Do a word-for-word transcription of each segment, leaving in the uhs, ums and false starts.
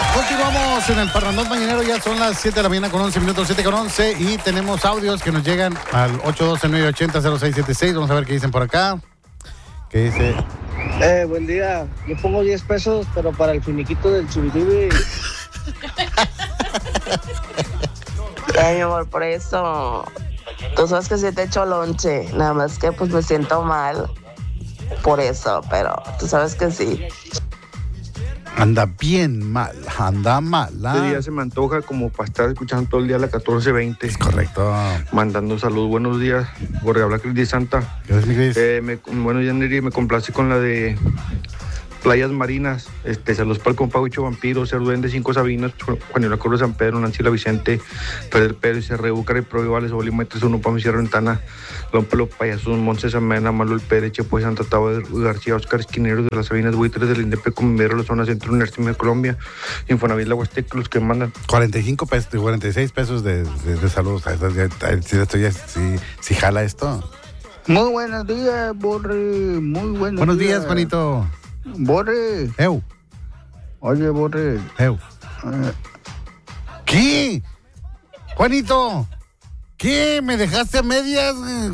Continuamos en el Parrandón Mañanero, ya son las siete de la mañana con once minutos, siete con once, y tenemos audios que nos llegan al ocho uno dos, nueve ocho cero, cero seis siete seis. Vamos a ver qué dicen por acá. ¿Qué dice? Eh, buen día. Yo pongo diez pesos, pero para el finiquito del chubiribi. Ay, mi amor, por eso. Tú sabes que sí te echo lonche, nada más que pues me siento mal por eso, pero tú sabes que sí. Anda bien mal, anda mal. Este día se me antoja como para estar escuchando todo el día a la catorce veinte. Es correcto. Mandando saludos, buenos días. Por hablar Cris de Santa. ¿Qué es, mi Cris? Eh, me, bueno, ya Neri, me complace con la de Playas Marinas. Este, saludos para el compa Huicho Vampiro, Ser Duende, Cinco Sabinas, Juan Cruz de San Pedro, Nancy La Vicente, Pedro Pérez, C R U, Cari Provivales, Bolívar tres uno, para mi Sierra Ventana, Lompelo Payasos, Montes Amena, Manuel Pérez, Chepo Santa Taba García, Oscar Esquineros de las Sabinas, Buitres del Indepe, Comidero, la zona centro, Universidad de Colombia, Infonavit, La Huasteca, los que mandan. cuarenta y cinco pesos, cuarenta y seis pesos de, de, de saludos. Si esto ya, si, si jala esto. Muy buenos días, Borre. Muy buenos, Buenos días, días, Juanito. Borre. Eu. Oye, Borre. Eu. Eh, ¿Qué? Juanito. ¿Qué? ¿Me dejaste a medias?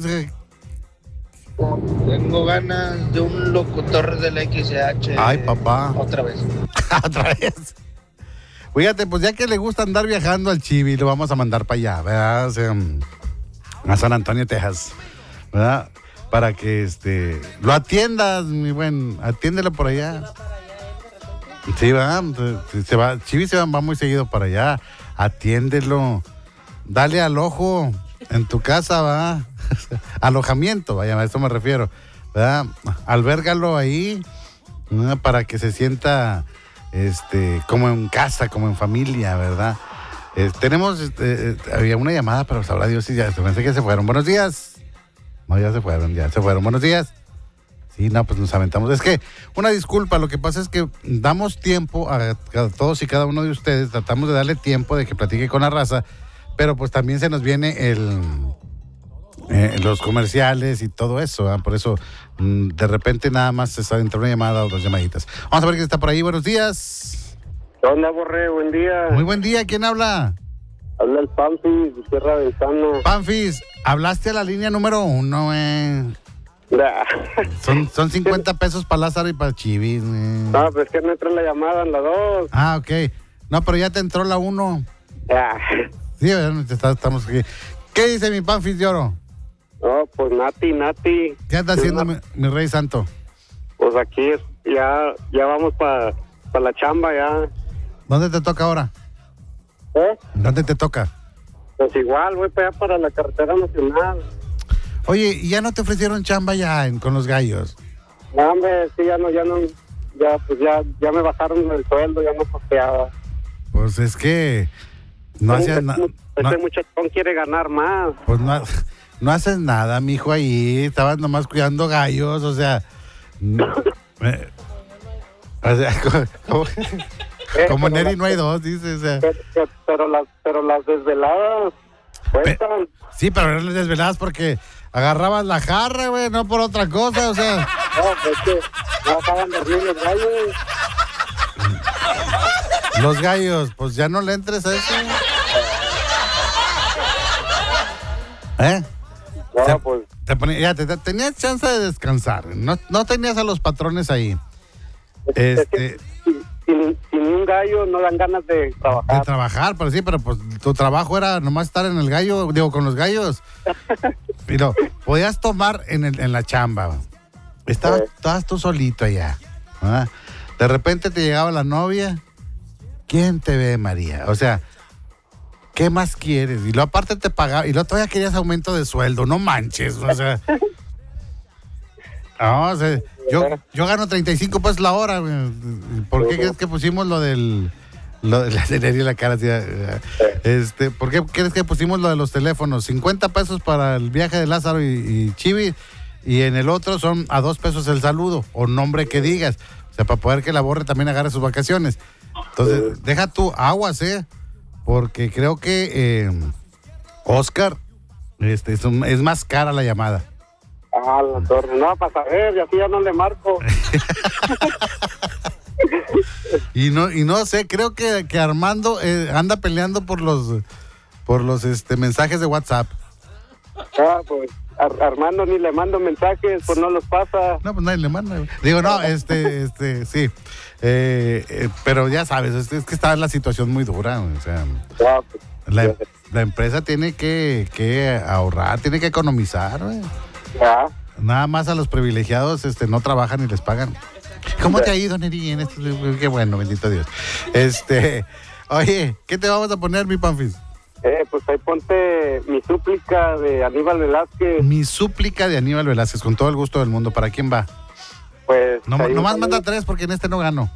Tengo ganas de un locutor del X H. Ay, papá. Otra vez. Otra vez. Fíjate, pues ya que le gusta andar viajando al Chivi, lo vamos a mandar para allá, ¿verdad? O sea, a San Antonio, Texas, ¿verdad? Para que este lo atiendas, mi buen, atiéndelo por allá. Sí, va, se va, Chivi se va, va muy seguido para allá. Atiéndelo. Dale al ojo en tu casa, va. Alojamiento, vaya, a eso me refiero, ¿verdad? Albérgalo ahí, ¿no? Para que se sienta este como en casa, como en familia, ¿verdad? Eh, tenemos, eh, había una llamada, pero sabrá Dios si ya, pensé que se fueron. Buenos días. No, ya se fueron, ya se fueron. Buenos días. Sí, no, pues nos aventamos. Es que, una disculpa, lo que pasa es que damos tiempo a, a todos y cada uno de ustedes, tratamos de darle tiempo de que platique con la raza, pero pues también se nos viene el eh, los comerciales y todo eso, ¿eh? Por eso mm, de repente nada más se sale entre una llamada o dos llamaditas. Vamos a ver quién está por ahí. Buenos días. ¿Qué onda, Borre? Buen día. Muy buen día. ¿Quién habla? Habla el Pampi, de Tierra Ventana. Panfis, hablaste a la línea número uno, eh. Nah. Son, son cincuenta pesos para Lázaro y para Chivis, eh. No, pues es que no entra la llamada en la dos. Ah, ok. No, pero ya te entró la uno. Ah. Sí, estamos aquí. ¿Qué dice mi Panfis de oro? No, pues Nati, Nati. ¿Qué anda haciendo, mi, mi rey santo? Pues aquí ya, ya vamos para pa la chamba ya. ¿Dónde te toca ahora? ¿Eh? ¿Dónde te toca? Pues igual, voy para allá para la carretera nacional. Oye, ¿y ya no te ofrecieron chamba ya en, con los gallos? No, hombre, sí, ya no, ya no, ya, pues ya, ya me bajaron el sueldo, ya no costeaba. Pues es que no hacías nada. Este No, muchachón quiere ganar más. pues no, no haces nada, mijo, ahí. Estabas nomás cuidando gallos, o sea. No, eh, o sea, como, como, Eh, como pero Neri las- no hay dos, dice, o sea. Pero, pero- pero las, pero las desveladas cuentan. Sí, pero eran las desveladas porque agarrabas la jarra, güey, no por otra cosa, o sea. No, pues que no acaban de dormir los gallos. Los gallos, pues ya no le entres a eso. ¿Eh? No, Te- pues, Te ponía- ya, te- te- tenías chance de descansar, no, no tenías a los patrones ahí. es, es Este, que sin, sin, sin un gallo no dan ganas de de trabajar. trabajar, pero sí, pero pues tu trabajo era nomás estar en el gallo, digo, con los gallos. Pero podías tomar en, el, en la chamba. Estabas, Sí. estabas tú solito allá. ¿Ah? De repente te llegaba la novia. ¿Quién te ve, María? O sea, ¿qué más quieres? Y luego aparte te pagaba, y luego todavía querías aumento de sueldo, no manches, o sea. No, o sea, yo, yo gano treinta y cinco pesos la hora, güey. ¿Por qué crees que pusimos lo del... Lo de la serie la cara así, eh, este, ¿por qué crees que pusimos lo de los teléfonos? cincuenta pesos para el viaje de Lázaro y, y Chivi, y en el otro son a dos pesos el saludo, o nombre que digas. O sea, para poder que la Borre también agarre sus vacaciones. Entonces, deja tú aguas, ¿eh? Porque creo que eh, Oscar este, es, un- es más cara la llamada. Ah, la torre. No, para saber, y así ya no le marco. Y no, y no sé, creo que, que Armando eh, anda peleando por los por los este mensajes de WhatsApp. Ah, pues Ar- Armando ni le mando mensajes, pues no los pasa. No, pues nadie le manda. Digo, no, este, este, sí. Eh, eh, pero ya sabes, es, es que está en la situación muy dura. O sea, Ah, pues, la, la empresa tiene que, que ahorrar, tiene que economizar, güey. ah, Nada más a los privilegiados este, no trabajan y les pagan. ¿Cómo te ha ido, Neri? En esto? Qué bueno, bendito Dios. Este, oye, ¿qué te vamos a poner, mi Panfis? eh, pues ahí ponte Mi súplica de Aníbal Velázquez. Mi súplica de Aníbal Velázquez, con todo el gusto del mundo. ¿Para quién va? Pues No, ahí nomás un manda saludo. tres porque en este no gano.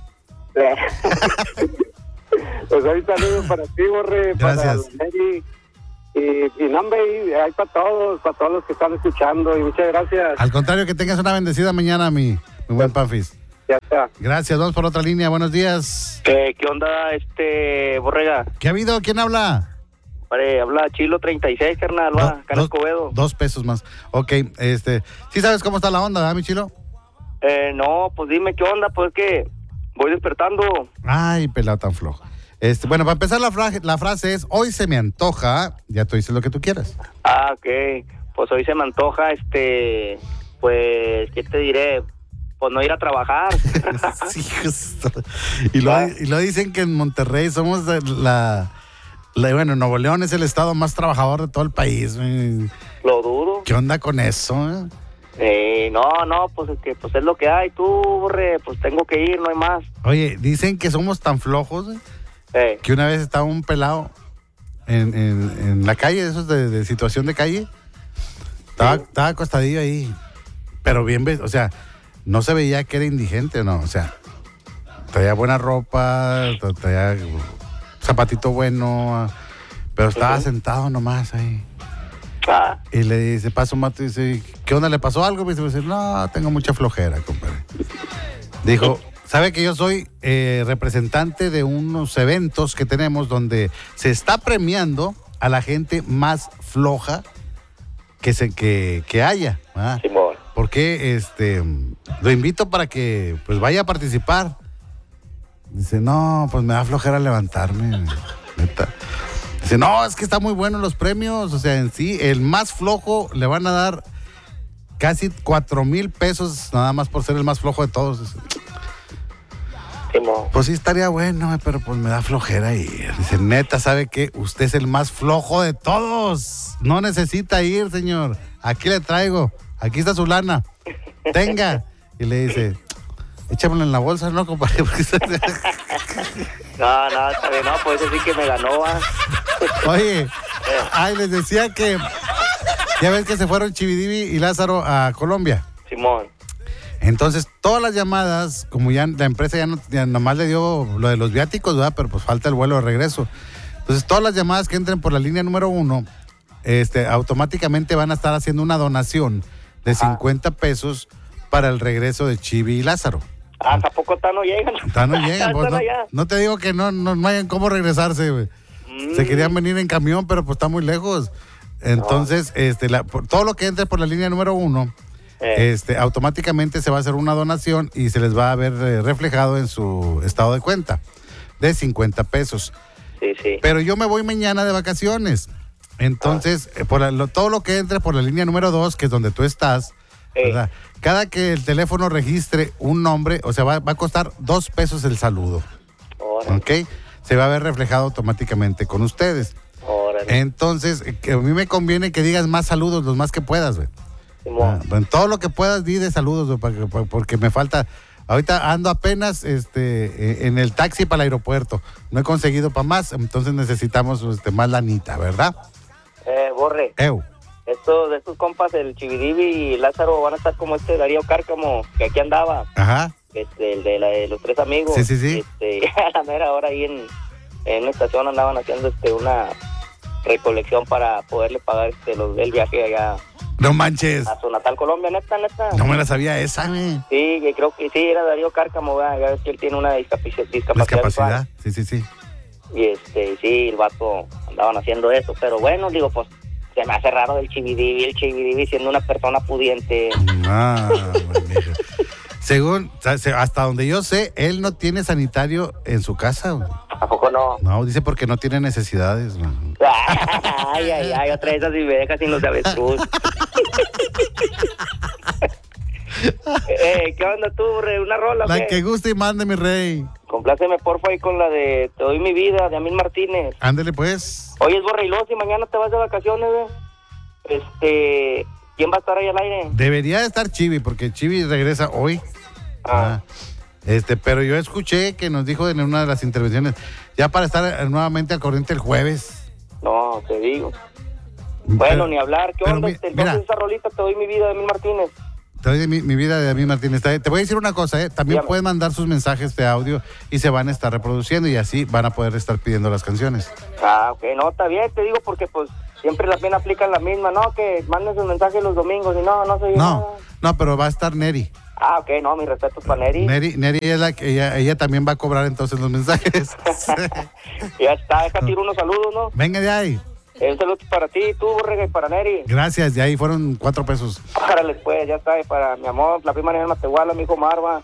Pues ahí saludos para ti, Borre, Gracias. para Mary. Y, y no, hombre, y hay para todos, para todos los que están escuchando. Y muchas gracias. Al contrario, que tengas una bendecida mañana, mi, mi buen Panfis. Ya está. Gracias, vamos por otra línea. Buenos días. ¿Qué, qué onda, este, Borrega? ¿Qué ha habido? ¿Quién habla? Vale, habla Chilo treinta y seis, carnal, va, Do- acá en dos, Escobedo. dos pesos más. Ok, este, ¿sí sabes cómo está la onda, verdad, mi Chilo? Eh, no, pues dime qué onda, pues que voy despertando. Ay, pelado tan flojo. Este, bueno, para empezar la, fra- la frase es, hoy se me antoja, ya tú dices lo que tú quieras. Ah, ok, pues hoy se me antoja, este, pues, ¿qué te diré? Pues no ir a trabajar. Sí, justo. Y lo, y lo dicen que en Monterrey somos de la, la- bueno, Nuevo León es el estado más trabajador de todo el país. güey. Lo dudo. ¿Qué onda con eso? eh? Eh, no, no, pues es que pues es lo que hay, tú, Borre, pues tengo que ir, no hay más. Oye, dicen que somos tan flojos eh, Eh, que una vez estaba un pelado en, en, en la calle, esos de, de situación de calle. Estaba, estaba acostadillo ahí, pero bien, ve- o sea, no se veía que era indigente, no, o sea, traía buena ropa, tra- traía zapatito bueno, pero estaba Ujú. sentado nomás ahí. ah, Y le dice, pasa un mato y dice, ¿qué onda? ¿Le pasó algo? Y dice, no, tengo mucha flojera, compadre. Dijo, ¿sabe que yo soy eh, representante de unos eventos que tenemos donde se está premiando a la gente más floja que, se, que, que haya? ¿verdad? Simón. Porque este, lo invito para que pues vaya a participar. Dice, no, pues me da flojera levantarme, neta. Dice, no, es que está muy bueno los premios. O sea, en sí, el más flojo le van a dar casi cuatro mil pesos nada más por ser el más flojo de todos. Dice, Simón. pues sí, estaría bueno, eh, pero pues me da flojera ir. Dice, neta, ¿sabe qué? Usted es el más flojo de todos. No necesita ir, señor. Aquí le traigo. Aquí está su lana. Tenga. Y le dice, échamelo en la bolsa, ¿no, compadre? Porque está- No, no, está bien, no, pues eso sí que me ganó, va. Oye, ay, les decía que ya ves que se fueron Chividivi y Lázaro a Colombia. Simón. Entonces, todas las llamadas, como ya la empresa ya, no, ya nomás le dio lo de los viáticos, ¿verdad? Pero pues falta el vuelo de regreso. Entonces, todas las llamadas que entren por la línea número uno, este, automáticamente van a estar haciendo una donación de cincuenta pesos para el regreso de Chivi y Lázaro. Ah, tampoco tan no llegan. Ya no llegan, pues, Están no, allá. no te digo que no, no, no hayan cómo regresarse, güey. Mm. Se querían venir en camión, pero pues está muy lejos. Entonces, este, la- por- todo lo que entre por la línea número uno, Eh. este, automáticamente se va a hacer una donación y se les va a ver eh, reflejado en su estado de cuenta de cincuenta pesos. Sí, sí. Pero yo me voy mañana de vacaciones. Entonces, eh, por la- lo- todo lo que entre por la línea número dos, que es donde tú estás, Eh. ¿verdad? Cada que el teléfono registre un nombre, o sea, va, va a costar dos pesos el saludo. Órale, ¿Ok? Se va a ver reflejado automáticamente con ustedes. órale. Entonces, eh, que a mí me conviene que digas más saludos, los más que puedas, güey. Simón. Ah, en todo lo que puedas, di de saludos, güey, para que- pa- porque me falta. Ahorita ando apenas este, eh, en el taxi para el aeropuerto. No he conseguido para más, entonces necesitamos este, más lanita, ¿verdad? Eh, Borre, Eu. estos, estos compas, el Chividivi y Lázaro, van a estar como este Darío Cárcamo, que aquí andaba, Ajá. este, el de, la, de los tres amigos. Sí, sí, sí. Este, a la mera hora ahí en, en una estación andaban haciendo este una recolección para poderle pagar este los, el viaje allá No manches. a su natal Colombia, neta, neta. No me la sabía esa, güey. Sí, que creo que sí, era Darío Cárcamo, ¿verdad? Ya ves que él tiene una discapacidad, discapacidad Discapacidad. visual. Sí, sí, sí. Y este, sí, el vato andaban haciendo eso, pero bueno, digo, pues se me hace raro del Chividivi, el Chividivi siendo una persona pudiente. Ah, manija. Según, hasta donde yo sé, él no tiene sanitario en su casa. Güey. ¿A poco no? No, dice porque no tiene necesidades. Güey. Ay, ay, ay, otra de esas y me deja sin los de avestruz. eh, ¿Qué onda tú, rey? ¿Una rola? La ¿qué? que guste y mande, mi rey. Compláceme, porfa, ahí con la de Te doy mi vida, de Amil Martínez. Ándele, pues. Oye, es Borreilos y mañana te vas de vacaciones, güey. Este... ¿Quién va a estar ahí al aire? Debería de estar Chivi, porque Chivi regresa hoy. Ah. Ah, este, pero yo escuché que nos dijo en una de las intervenciones, ya para estar nuevamente al corriente el jueves. No, te digo. Bueno, Pero- ni hablar. ¿Qué pero onda? mi- Entonces mira. esa rolita, Te doy mi vida, de Amil Martínez. Te doy mi, mi vida de David Martínez. Te te voy a decir una cosa, ¿eh? También Dígame. pueden mandar sus mensajes de audio y se van a estar reproduciendo y así van a poder estar pidiendo las canciones. Ah, ok, no, está bien, te digo, porque pues siempre las bien aplican la misma, ¿no? Que manden sus mensajes los domingos y no, no sé. No, no, pero va a estar Neri. Ah, ok, no, mi respeto para Neri. Neri, Neri es la que ella, ella también va a cobrar entonces los mensajes. Ya está, deja tiro unos saludos, ¿no? Venga de ahí. Eh, un saludo para ti, tú, Borrega, y para Neri. Gracias, de ahí fueron cuatro pesos. Párale, pues, ya está, y para mi amor, la prima de Matehuala, mi hijo Marva,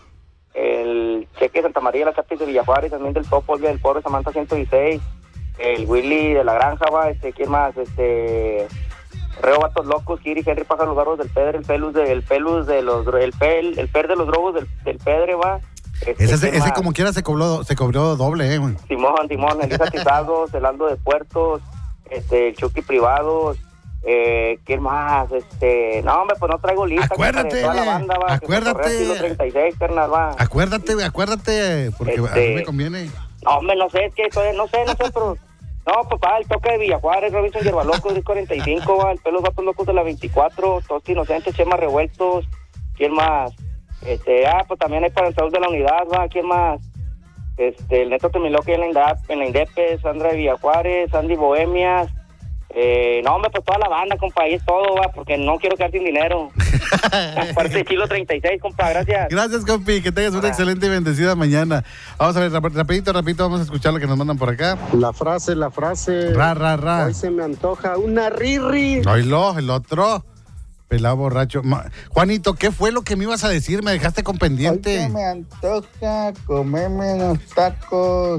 el Cheque de Santa María, la Chapis de Villajuárez, también del Topo, el del Pobre Samantha ciento dieciséis, el Willy de la Granja, va, este, ¿quién más? Este... Reo Vatos Locos, Kiri, Henry Pájaro, los Garros del Pedre, el Pelus de, el Pelus de los, el Pel, el Per de los Drogos del, del Pedre, va. Este, Ese, ¿quién ese más? como quiera se cobró, se cobró doble, eh, güey. Simón, Simón, Elisa Tizagos, el Aldo de Puertos, este, el Chucky Privados, eh, ¿quién más? Este, no, hombre, pues no traigo lista. Acuérdate, de toda la banda, va, acuérdate. Que se corre al treinta y seis, carnal, va. Acuérdate, güey, acuérdate, porque a Este- mí me conviene. No, hombre, no sé, es que todavía, no sé, no sé, pero... No, papá, el toque de Villajuárez, Robinson Yerbalocos, de cuarenta y cinco, va, el Pelos Vatos Locos de la veinticuatro, Tosti Inocentes, Chema Revueltos, ¿quién más? Este, ah, pues también hay para el Saúl de la Unidad, va, ¿quién más? Este, el Neto Temiloque en la Indap, en la Indepe, Sandra de Villajuárez, Andy Bohemias, eh, no, hombre, pues toda la banda, compa, ahí es todo, va, porque no quiero quedar sin dinero. Aparte de Chilo treinta y seis, compa, gracias. Gracias, compi, que tengas una excelente y bendecida mañana. Vamos a ver, rap- rapidito, rapidito, vamos a escuchar lo que nos mandan por acá. La frase, la frase. Ra, ra, ra. Hoy se me antoja una rirri. Oílo, el otro, pelado borracho. Ma- Juanito, ¿qué fue lo que me ibas a decir? Me dejaste con Hoy pendiente. se me antoja comerme unos tacos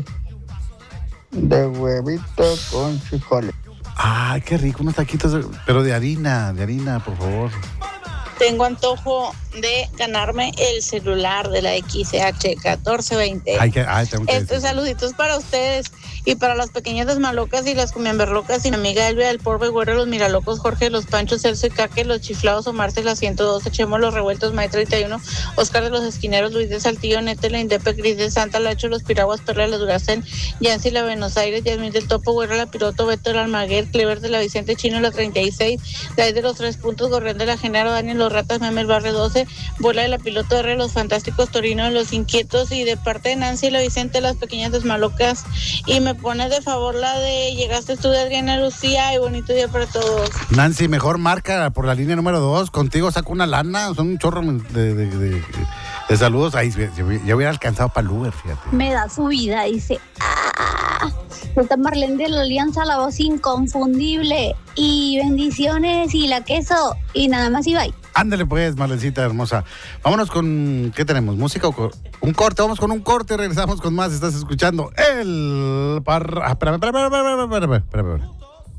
de huevito con frijoles. Ay, qué rico, unos taquitos, de- pero de harina, de harina, por favor. Tengo antojo de ganarme el celular de la X H catorce veinte. Ay, que, ay, tengo que Estos decir. saluditos para ustedes y para las pequeñas desmalocas y las cumiamberlocas y mi amiga Elvia del Porbe Güero, los Miralocos, Jorge, los Panchos, Celso y Caque, los Chiflados, Omar de la ciento doce, Chemo, los Revueltos, May treinta y uno, Oscar de los Esquineros, Luis de Saltillo, Nete, la Indepe, Cris de Santa, Lacho, los Piraguas, Perla de la Duracén, Yancy, la Buenos Aires, Yasmín del Topo, Güero, la Piroto, Beto, el Almaguer, Clever de la Vicente, Chino, la treinta y seis, David de los Tres Puntos, Gorrión de la Genaro, Daniel, los Ratas, Meme, el Barrio doce, Bola de la Piloto R, los Fantásticos, Torino de los Inquietos y de parte de Nancy y la Vicente, las pequeñas desmalocas. Y me pone de favor la de Llegaste tú de Adriana Lucía y bonito día para todos. Nancy, mejor marca por la línea número dos. Contigo saco una lana, son un chorro de, de, de- de saludos. Ahí ya hubiera alcanzado para el Uber, fíjate. Me da su vida, dice. ¡Ah! Está Marlene de la Alianza, la voz inconfundible. Y bendiciones y la queso. Y nada más y bye. Ándale pues, Marlencita hermosa. Vámonos con, ¿qué tenemos? ¿Música o cor- un corte? Vamos con un corte y regresamos con más. Estás escuchando el... Par... Ah, espérame, espérame, espérame, espérame, espérame, espérame.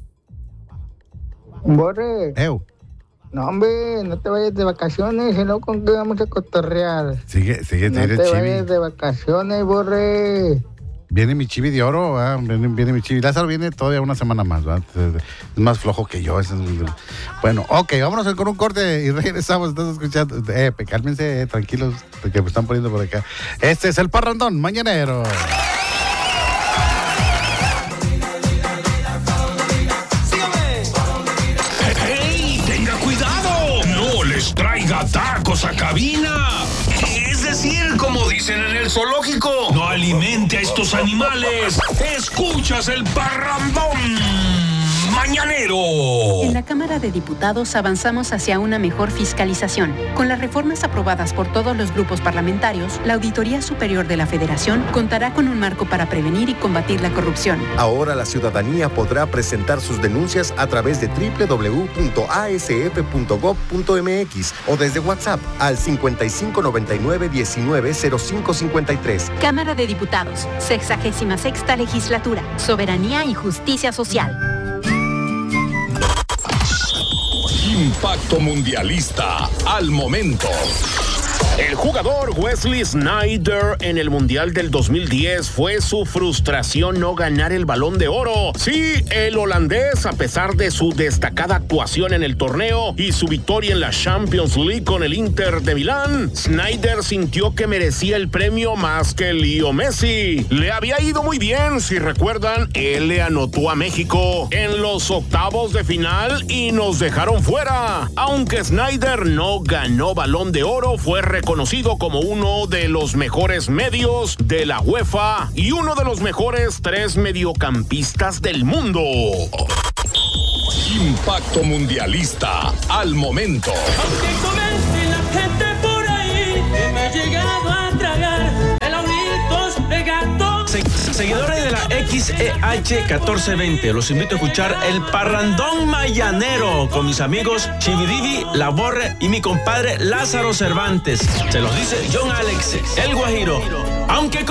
Borre, Ew, no hombre, no te vayas de vacaciones, sino con que vamos a cotorrear. sigue, sigue, No sigue te el vayas chivi. de vacaciones, Borre. Viene mi chivi de oro, ¿verdad? Viene, viene mi chivi. Lázaro viene todavía una semana más, ¿verdad? Es más flojo que yo. es- Bueno, ok, vámonos con un corte y regresamos. Estás escuchando. Eh, cálmense, eh, tranquilos, porque me están poniendo por acá. Este es el Parrandón Mañanero. ¡Hey! ¡Tenga cuidado! ¡No les traiga tacos a cabina! Es decir, como dicen en el zoológico, no alimente a estos animales. Escuchas el Parrandón mañanero. En la Cámara de Diputados avanzamos hacia una mejor fiscalización. Con las reformas aprobadas por todos los grupos parlamentarios, la Auditoría Superior de la Federación contará con un marco para prevenir y combatir la corrupción. Ahora la ciudadanía podrá presentar sus denuncias a través de doble u doble u doble u punto a s f punto gob punto m x o desde WhatsApp al cincuenta y cinco noventa y nueve diecinueve cero cinco cincuenta y tres. Cámara de Diputados, sexagésima sexta legislatura, soberanía y justicia social. Impacto mundialista al momento. El jugador Wesley Sneijder en el Mundial del dos mil diez fue su frustración no ganar el Balón de Oro. Sí, el holandés, a pesar de su destacada actuación en el torneo y su victoria en la Champions League con el Inter de Milán, Sneijder sintió que merecía el premio más que Leo Messi. Le había ido muy bien, si recuerdan, él le anotó a México en los octavos de final y nos dejaron fuera. Aunque Sneijder no ganó Balón de Oro, fue reconocido conocido como uno de los mejores medios de la UEFA y uno de los mejores tres mediocampistas del mundo. Impacto mundialista al momento. Aunque comente la gente por ahí que me ha llegado a tragar el auritos de gato. Se- seguidores de la X E H catorce veinte, los invito a escuchar el Parrandón Mañanero con mis amigos Chivididi, La Borre y mi compadre Lázaro Cervantes. Se los dice John Alex, el Guajiro. Aunque